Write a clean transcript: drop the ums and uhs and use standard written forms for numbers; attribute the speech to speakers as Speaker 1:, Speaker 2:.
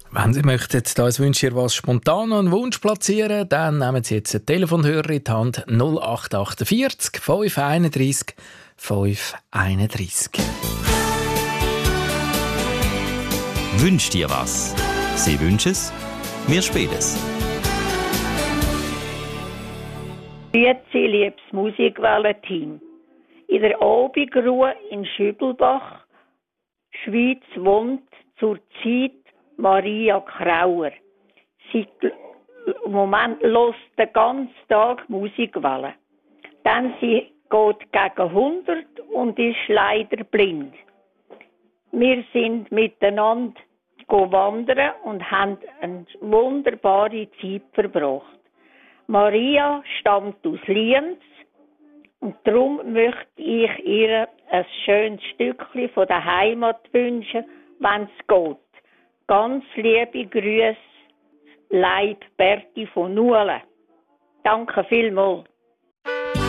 Speaker 1: Wenn Sie möchten, da wünsche ich was spontan einen Wunsch platzieren, dann nehmen Sie jetzt einen Telefonhörer in die Hand 0848 531 531.
Speaker 2: Wünsch dir was? Sie wünschen es, wir spielen es.
Speaker 3: Grüezi, liebes Musikwellen-Team. In der Abendruhe in Schübelbach, Schweiz, wohnt zurzeit Maria Krauer. Sie im Moment hört den ganzen Tag Musikwellen. Dann sie geht gegen 100 und ist leider blind. Wir sind miteinander wandern und haben eine wunderbare Zeit verbracht. Maria stammt aus Lienz und darum möchte ich ihr ein schönes Stückchen von der Heimat wünschen, wenn es geht. Ganz liebe Grüße, Leib Berti von Nuelen. Danke vielmals.